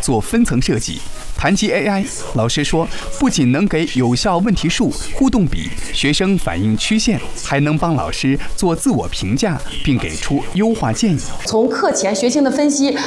做分层设计。谈及 AI， 老师说，不仅能给有效问题数、互动比、学生反应曲线，还能帮老师做自我评价，并给出优化建议。 从课前学情的分析